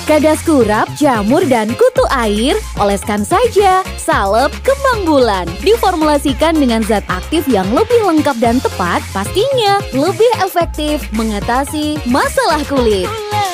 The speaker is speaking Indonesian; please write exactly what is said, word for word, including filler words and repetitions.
Kadas kurap, jamur, dan kutu air, oleskan saja. Salep kembang bulan diformulasikan dengan zat aktif yang lebih lengkap dan tepat, pastinya lebih efektif mengatasi masalah kulit.